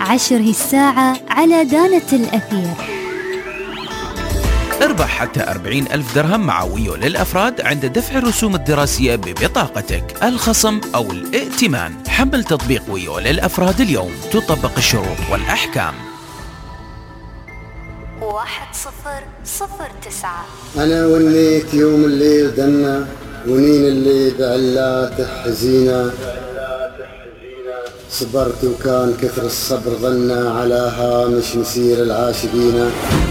10 هي الساعة على دانة الأثير. اربح حتى 40,000 درهم مع ويو للأفراد عند دفع الرسوم الدراسية ببطاقتك، الخصم أو الائتمان. حمل تطبيق ويو للأفراد اليوم، تطبق الشروط والأحكام. 1009. أنا ونيت يوم الليل دنا، ونين اللي بعلاته حزينة، صبرت وكان كثر الصبر ظنا على هامش مسير العاشقين.